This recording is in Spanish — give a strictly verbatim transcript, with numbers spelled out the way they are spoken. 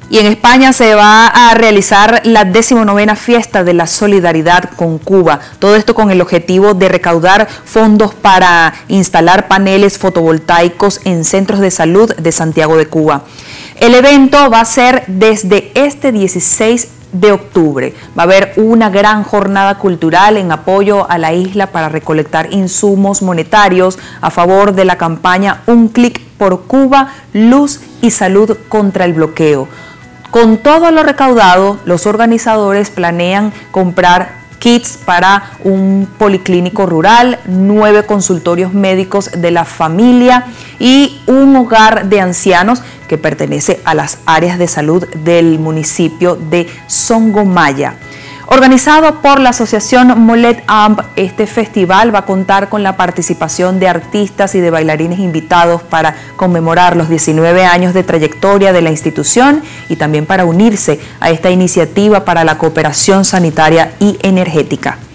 Y en España se va a realizar la decimonovena fiesta de la solidaridad con Cuba. Todo esto con el objetivo de recaudar fondos para instalar paneles fotovoltaicos en centros de salud de Santiago de Cuba. El evento va a ser desde este dieciséis de octubre. Va a haber una gran jornada cultural en apoyo a la isla para recolectar insumos monetarios a favor de la campaña Un Clic por Cuba, Luz y Salud contra el Bloqueo. Con todo lo recaudado, los organizadores planean comprar kits para un policlínico rural, nueve consultorios médicos de la familia y un hogar de ancianos que pertenece a las áreas de salud del municipio de Songomaya. Organizado por la asociación Molet Amp, este festival va a contar con la participación de artistas y de bailarines invitados para conmemorar los diecinueve años de trayectoria de la institución y también para unirse a esta iniciativa para la cooperación sanitaria y energética.